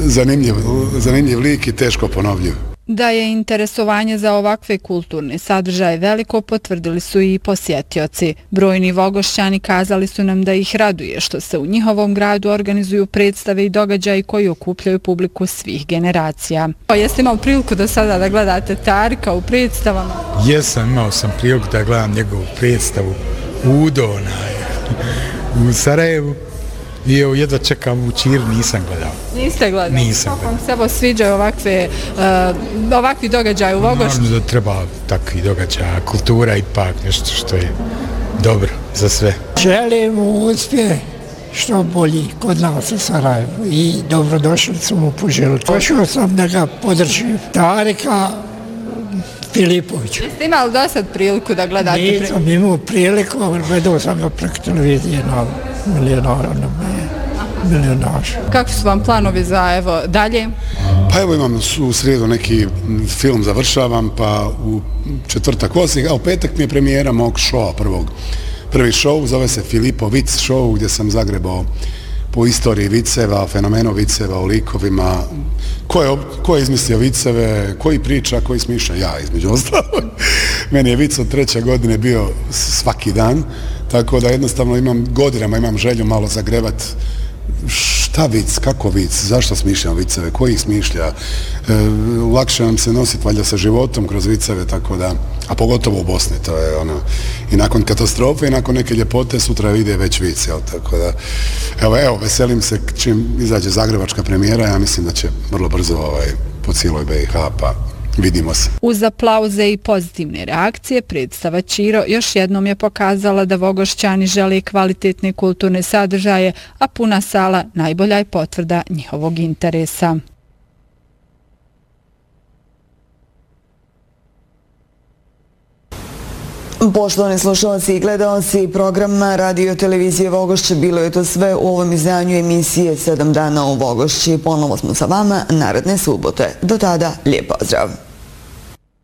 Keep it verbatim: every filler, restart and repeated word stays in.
zanimljiv, zanimljiv lik i teško ponovljiv. Da je interesovanje za ovakve kulturne sadržaje veliko, potvrdili su i posjetioci. Brojni Vogošćani kazali su nam da ih raduje što se u njihovom gradu organizuju predstave i događaji koji okupljaju publiku svih generacija. Jeste imali priliku do sada da gledate Tarika u predstavama? Jesam, imao sam priliku da gledam njegovu predstavu Udo u Sarajevu. I evo, jedva čekam u Čiru, nisam gledao. Niste gledali? Nisam gledao. Kako vam se evo sviđaju ovakve, uh, ovakvi događaje u Vogošću? Naravno da treba takvi događaja, kultura ipak nešto što je dobro za sve. Želim mu uspjeh što bolji kod nas u Sarajevu i dobrodošlicu mu poželim. Počeo sam da ga podržim. Tarika Filipović. Jeste imali do sad priliku da gledate? Nisam imao priliku, gledao sam ga preko televizije na milijonara na milijonaž. Kako su vam planovi za evo dalje? Pa evo imam u srijedu neki film završavam, pa u četvrtak vozi, a u petak mi je premijera mog šova prvog. Prvi šov zove se Filipo Vic show, gdje sam zagrebao po istoriji viceva, fenomenu viceva, o likovima, ko je, ko je izmislio viceve, koji priča, koji smišlja, ja između ostalog. Meni je vic od treće godine bio svaki dan, tako da jednostavno imam godinama, imam želju malo zagrevat šta vic, kako vic, zašto smišljam viceve, koji ih smišlja, e, lakše nam se nositi valjda sa životom kroz viceve, tako da, a pogotovo u Bosni, to je ono, i nakon katastrofe i nakon neke ljepote sutra ide već vic, jel, tako da, evo, evo, veselim se čim izađe zagrebačka premijera, ja mislim da će vrlo brzo ovaj, po cijeloj B i H, pa vidimo se. Uz aplauze i pozitivne reakcije, predstava Čiro još jednom je pokazala da Vogošćani žele kvalitetne kulturne sadržaje, a puna sala najbolja je potvrda njihovog interesa. Poštovani slušalci i gledalci programa Radio Televizije Vogošće, bilo je to sve u ovom izdanju emisije sedam dana u Vogošći. Ponovo smo sa vama naredne subote. Do tada, lijep pozdrav!